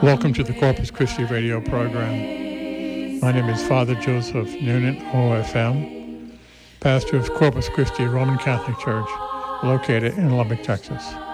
Welcome to the Corpus Christi radio program. My name is Father Joseph Noonan, OFM, pastor of Corpus Christi Roman Catholic Church, located in Lubbock, Texas.